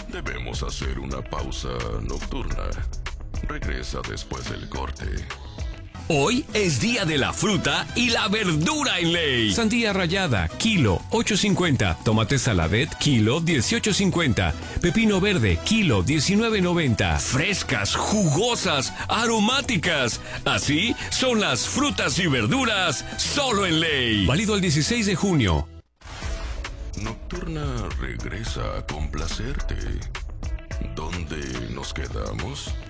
Debemos hacer una pausa nocturna. Regresa después del corte. Hoy es día de la fruta y la verdura en ley. Sandía rallada, kilo, 8.50. Tomate saladet, kilo, 18.50. Pepino verde, kilo, 19.90. Frescas, jugosas, aromáticas. Así son las frutas y verduras solo en ley. Válido el 16 de junio. Nocturna regresa a complacerte. ¿Dónde nos quedamos?